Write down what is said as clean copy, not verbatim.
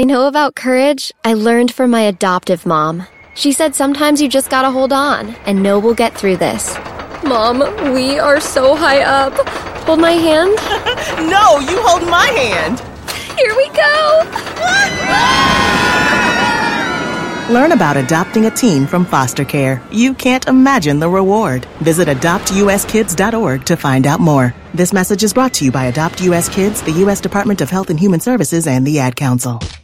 I know about courage, I learned from my adoptive mom. She said sometimes you just gotta hold on and know we'll get through this. Mom, we are so high up. Hold my hand? No, you hold my hand. Here we go. Learn about adopting a teen from foster care. You can't imagine the reward. Visit adoptuskids.org to find out more. This message is brought to you by Adopt US Kids, the U.S. Department of Health and Human Services, and the Ad Council.